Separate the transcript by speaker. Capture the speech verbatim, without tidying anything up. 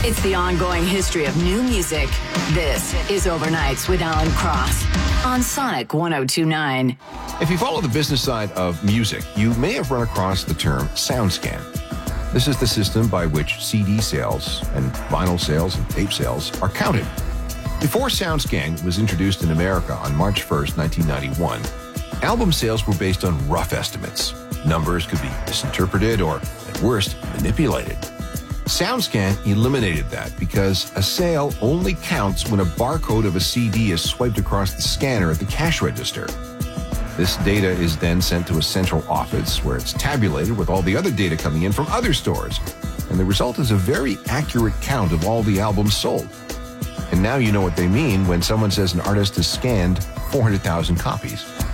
Speaker 1: It's the ongoing history of new music. This is Overnights with Alan Cross on Sonic one oh two point nine.
Speaker 2: If you follow the business side of music, you may have run across the term SoundScan. This is the system by which C D sales and vinyl sales and tape sales are counted. Before SoundScan was introduced in America on March first, nineteen ninety-one, album sales were based on rough estimates. Numbers could be misinterpreted or, at worst, manipulated. SoundScan eliminated that because a sale only counts when a barcode of a C D is swiped across the scanner at the cash register. This data is then sent to a central office where it's tabulated with all the other data coming in from other stores. And the result is a very accurate count of all the albums sold. And now you know what they mean when someone says an artist has scanned four hundred thousand copies.